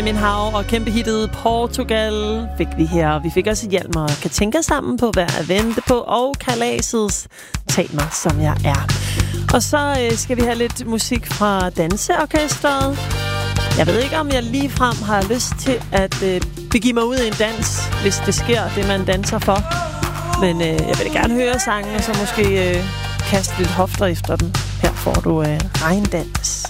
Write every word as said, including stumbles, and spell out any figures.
Min hav og kæmpe hittet Portugal fik vi her. Vi fik også Hjalmar og Katinka sammen på Hvad at vente på, og Kalasets Tag mig som jeg er. Og så øh, skal vi have lidt musik fra Danseorkestret. Jeg ved ikke, om jeg ligefrem har lyst til at øh, begive mig ud i en dans, hvis det sker, det man danser for. Men øh, jeg vil gerne høre sangen, og så måske øh, kaste lidt hofter efter den. Her får du øh, Regndans.